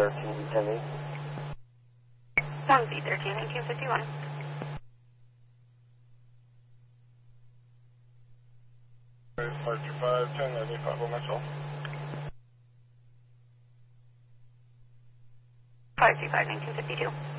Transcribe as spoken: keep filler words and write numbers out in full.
thirteen, ten eight. One Z thirteen, nineteen fifty-one. five two five, ten, ninety-five on myself. five two five, nineteen fifty-two.